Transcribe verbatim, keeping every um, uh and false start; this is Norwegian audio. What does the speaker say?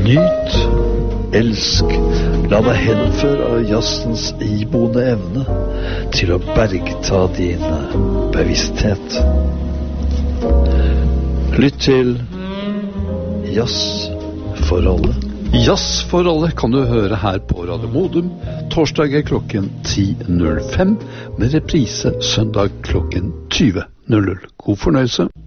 Nyt, elsk, la deg henføre av jazzens iboende evne til å bergta din bevissthet. Lytt til Jazz for alle. Jazz for alle kan du høre her på Radio Modum torsdager klokken ti null fem med reprise søndag klokken tyve null null. God fornøyelse.